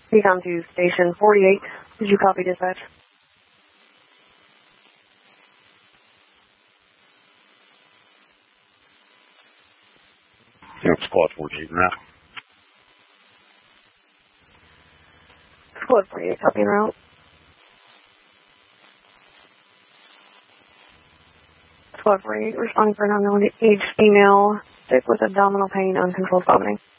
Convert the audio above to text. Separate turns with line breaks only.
Decom to Station 48. Did you copy dispatch?
Yeah, Squad 48 route.
Squad 48, copy en route. Squad 48, responding for an unknown age female, sick with abdominal pain, uncontrolled vomiting.